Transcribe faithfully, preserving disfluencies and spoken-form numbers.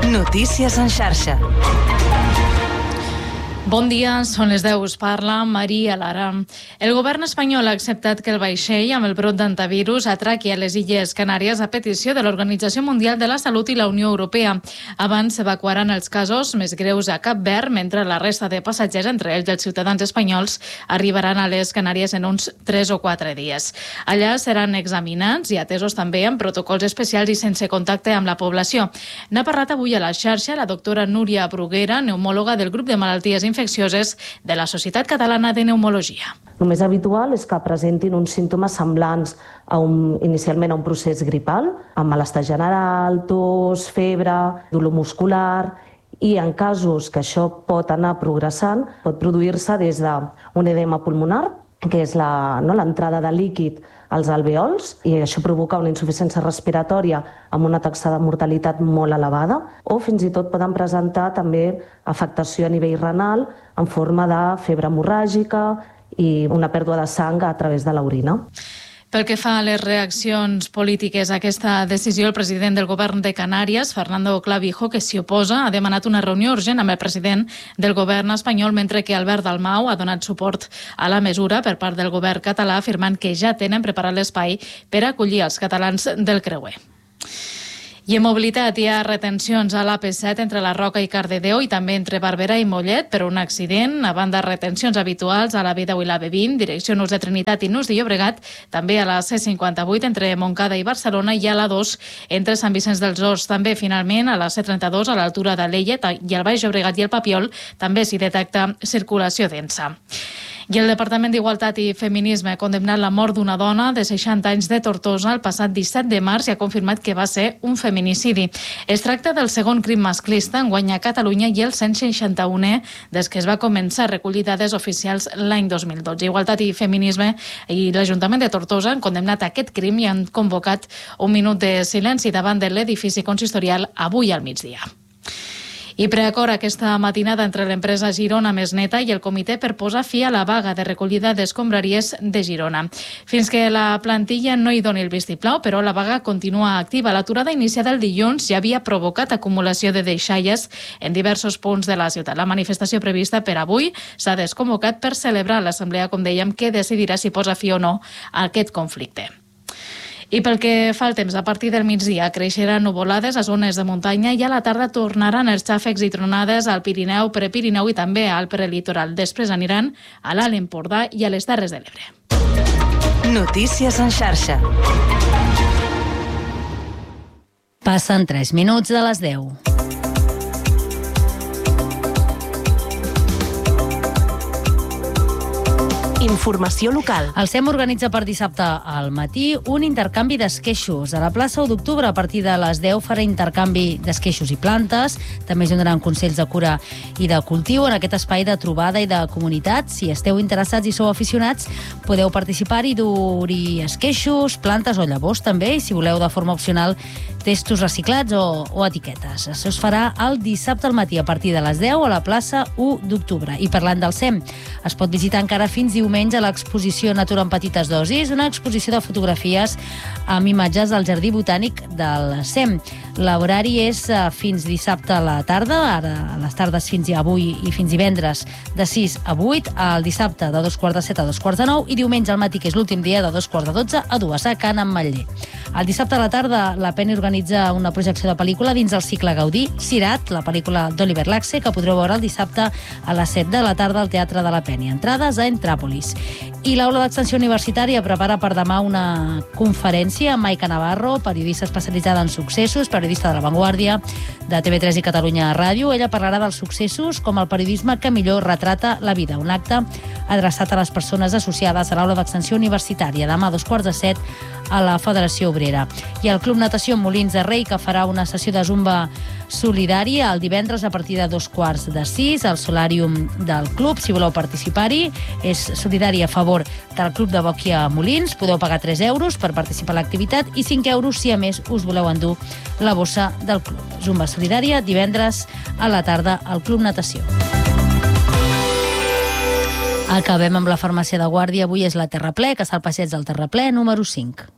Notícies en xarxa. Bon dia, són les deu, us parla Maria Lara. El govern espanyol ha acceptat que el vaixell amb el brot d'antivirus atraqui a les Illes Canàries a petició de l'Organització Mundial de la Salut i la Unió Europea. Abans s'evacuaran els casos més greus a Cap Verd, mentre la resta de passatgers, entre ells els ciutadans espanyols, arribaran a les Canàries en uns tres o quatre dies. Allà seran examinats i atesos també amb protocols especials i sense contacte amb la població. N'ha parlat avui a la xarxa la doctora Núria Bruguera, neumòloga del grup de malalties infeccioses infeccioses de la Societat Catalana de Neumologia. El més habitual és que presentin uns símptomes semblants a un, inicialment a un procés gripal, amb malestar general, tos, febre, dolor muscular, i en casos que això pot anar progressant, pot produir-se des d'un edema pulmonar, que és la, no, l'entrada de líquid als alveols, i això provoca una insuficiència respiratòria amb una taxa de mortalitat molt elevada, o fins i tot poden presentar també afectació a nivell renal en forma de febre hemorràgica i una pèrdua de sang a través de l'orina. Pel que fa a les reaccions polítiques a aquesta decisió, el president del govern de Canàries, Fernando Clavijo, que s'hi oposa, ha demanat una reunió urgent amb el president del govern espanyol, mentre que Albert Dalmau ha donat suport a la mesura per part del govern català, afirmant que ja tenen preparat l'espai per acollir els catalans del creuer. I en mobilitat hi ha retencions a l'A P set entre la Roca i Cardedeu i també entre Barberà i Mollet per un accident. A banda, retencions habituals a la B deu i la B vint, direcció Nus de Trinitat i Nus de Llobregat, també a la C cinquanta-vuit entre Montcada i Barcelona i a la dos entre Sant Vicenç dels Horts. També, finalment, a la C trenta-dos a l'altura de l'Ella i al Baix Llobregat i el Papiol també s'hi detecta circulació densa. I el Departament d'Igualtat i Feminisme ha condemnat la mort d'una dona de seixanta anys de Tortosa el passat disset de març i ha confirmat que va ser un feminicidi. Es tracta del segon crim masclista enguany a Catalunya i el cent seixanta-unè des que es va començar a recollir dades oficials l'any dos mil dotze. Igualtat i Feminisme i l'Ajuntament de Tortosa han condemnat aquest crim i han convocat un minut de silenci davant de l'edifici consistorial avui al migdia. I preacord aquesta matinada entre l'empresa Girona Més Neta i el comitè per posar fi a la vaga de recollida d'escombraries de Girona. Fins que la plantilla no hi doni el vistiplau, però la vaga continua activa. L'aturada iniciada el dilluns ja havia provocat acumulació de deixalles en diversos punts de la ciutat. La manifestació prevista per avui s'ha desconvocat per celebrar l'assemblea, com dèiem, que decidirà si posa fi o no a aquest conflicte. I pel que fa al temps, a partir del migdia creixeran nuvolades a zones de muntanya i a la tarda tornaran els xàfecs i tronades al Pirineu, Prepirineu i també al prelitoral. Després aniran a l'Alt Empordà i a les Terres de l'Ebre. Notícies en xarxa. Passen tres minuts de les deu. Informació local. El SEM organitza per dissabte al matí un intercanvi d'esqueixos. A la plaça u d'octubre, a partir de les deu, farà intercanvi d'esqueixos i plantes. També es donaran consells de cura i de cultiu en aquest espai de trobada i de comunitat. Si esteu interessats i sou aficionats, podeu participar i dur-hi esqueixos, plantes o llavors també, i si voleu de forma opcional testos reciclats o, o etiquetes. Això es farà el dissabte al matí a partir de les deu a la plaça u d'octubre. I parlant del SEM, es pot visitar encara fins diumenge a l'exposició Natura en petites dosis, una exposició de fotografies amb imatges del Jardí Botànic del SEM. L'horari és fins dissabte a la tarda, ara a les tardes fins avui i fins divendres de sis a vuit, el dissabte de dos quarts de set a dos quarts de nou i diumenge al matí, que és l'últim dia, de dos quarts de dotze a dues a Can Ametller. El dissabte a la tarda la Penny organitza una projecció de pel·lícula dins el cicle Gaudí, Cirat, la pel·lícula d'Oliver Laxe, que podreu veure el dissabte a les set de la tarda al Teatre de la Penny. Entrades a Entràpolis. I l'Aula d'Extensió Universitària prepara per demà una conferència amb Maica Navarro, periodista especialitzada en successos, periodista de La Vanguardia, de T V tres i Catalunya Ràdio. Ella parlarà dels successos com el periodisme que millor retrata la vida. Un acte adreçat a les persones associades a l'Aula d'Extensió Universitària. Demà a dos quarts de set a la Federació Obrera. I el Club Natació Molins de Rei, que farà una sessió de zumba solidària el divendres a partir de dos quarts de sis al solàrium del club. Si voleu participar-hi, és solidari a favor del Club de Bòquia Molins. Podeu pagar tres euros per participar a l'activitat i cinc euros si a més us voleu endur la bossa del club. Zumba solidària divendres a la tarda al Club Natació. Acabem amb la farmàcia de Guàrdia. Avui és la Terraplè, que està al passeig del Terraplè número cinc.